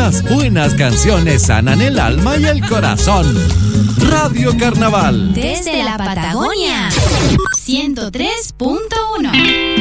Las buenas canciones sanan el alma y el corazón. Radio Carnaval. Desde la Patagonia. 103.1